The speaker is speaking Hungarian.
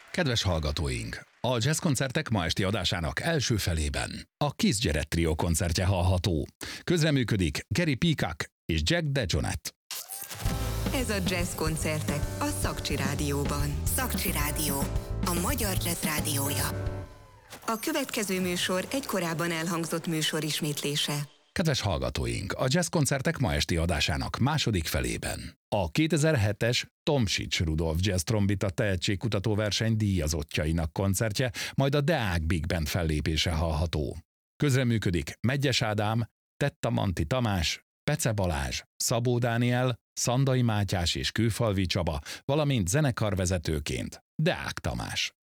Kedves hallgatóink! A jazzkoncertek ma esti adásának első felében a Kiss Jarrett Trio koncertje hallható. Közreműködik Gary Peacock és Jack DeJohnette. Ez a Jazz koncertek a Szakcsi Rádióban. Szakcsi Rádió, a magyar jazz rádiója. A következő műsor egy korábban elhangzott műsor ismétlése. Kedves hallgatóink, a jazzkoncertek ma esti adásának második felében a 2007-es Tomsics Rudolf Jazz Trombita tehetségkutató verseny díjazottjainak koncertje, majd a Deák Big Band fellépése hallható. Közreműködik Medgyes Ádám, Tetta Manti Tamás, Pece Balázs, Szabó Dániel, Szandai Mátyás és Kőfalvi Csaba, valamint zenekarvezetőként Deák Tamás.